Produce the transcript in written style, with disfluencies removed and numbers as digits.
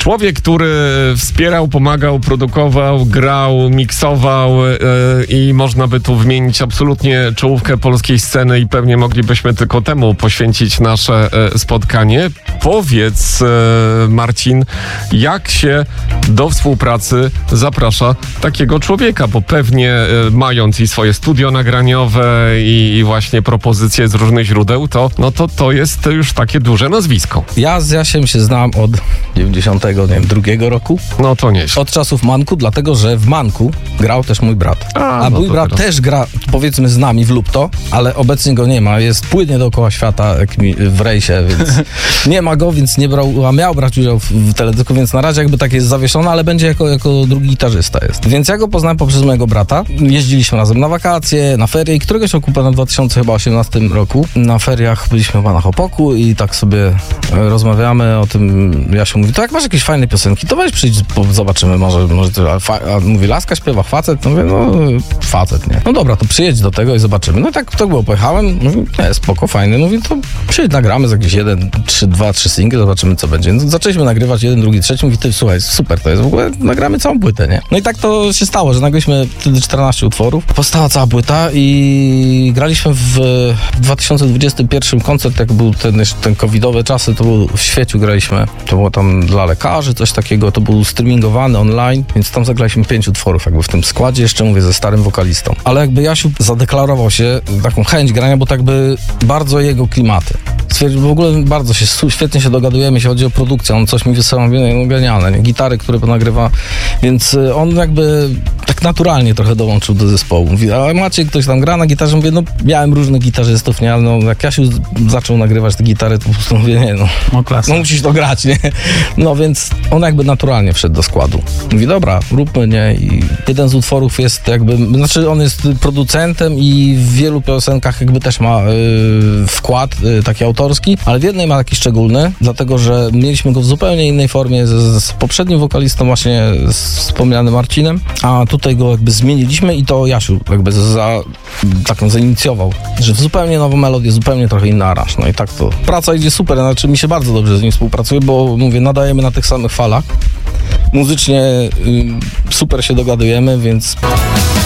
Człowiek, który wspierał, pomagał, produkował, grał, miksował i można by tu wymienić absolutnie czołówkę polskiej sceny i pewnie moglibyśmy tylko temu poświęcić nasze spotkanie. Powiedz, Marcin, jak się do współpracy zaprasza takiego człowieka, bo pewnie mając i swoje studio nagraniowe i właśnie propozycje z różnych źródeł, to jest już takie duże nazwisko. Ja z Jasiem się znam od 92 roku. No to nieźle. Od czasów Manku, dlatego że w Manku grał też mój brat. A mój brat też gra, powiedzmy, z nami w Lupto, ale obecnie go nie ma. Jest płynnie dookoła świata w rejsie, więc nie ma go, więc nie brał, a miał brać udział w teledysku, więc na razie jakby tak jest zawieszony, ale będzie jako drugi gitarzysta jest. Więc ja go poznałem poprzez mojego brata. Jeździliśmy razem na wakacje, na ferie i któregoś roku na 2018 roku na feriach byliśmy chyba na Hopoku i tak sobie rozmawiamy o tym. Jasiu mówi, to jak masz jakieś fajne piosenki, to weź przyjdź, zobaczymy, może a mówi, laska śpiewa, facet? No mówię, no facet, nie? No dobra, to przyjedź do tego i zobaczymy. No i tak to było, pojechałem, mówi, spoko, fajny, mówi, to przyjedź, nagramy z jakieś 3 single, zobaczymy, co będzie. No, zaczęliśmy nagrywać 1, 2, 3, mówi, ty, słuchaj, super to jest, w ogóle nagramy całą płytę, nie? No i tak to się stało, że nagraliśmy wtedy 14 utworów, powstała cała płyta i graliśmy w 2021 koncert, jak był ten covidowe czasy, to był w Świeciu graliśmy, to było tam dla lekarzy, coś takiego, to był streamingowany online, więc tam zagraliśmy 5 utworów jakby w tym składzie, jeszcze mówię, ze starym wokalistą. Ale jakby Jasiu zadeklarował się taką chęć grania, bo tak by bardzo jego klimaty. Stwierdził, w ogóle bardzo świetnie się dogadujemy, jeśli chodzi o produkcję, on coś mi wysyła, no genialne, nie? Gitary, które ponagrywa, więc on jakby tak naturalnie trochę dołączył do zespołu. Mówi, a macie, ktoś tam gra na gitarze? Mówię, no miałem różnych gitarzystów, nie, ale no jak Jasiu zaczął nagrywać te gitary, to po prostu mówię, nie, no musisz to grać, nie? No więc on jakby naturalnie wszedł do składu. Mówi, dobra, róbmy, nie? I jeden z utworów jest jakby, znaczy on jest producentem i w wielu piosenkach jakby też ma wkład taki autorski, ale w jednej ma taki szczególny, dlatego, że mieliśmy go w zupełnie innej formie z poprzednim wokalistą, właśnie wspomnianym Marcinem, a tutaj go jakby zmieniliśmy i to Jasiu jakby zainicjował, że w zupełnie nową melodię, zupełnie trochę inny aranż. No i tak to praca idzie super, znaczy mi się bardzo dobrze z nim współpracuje, bo mówię, nadajemy na tych samych falach. Muzycznie super się dogadujemy, więc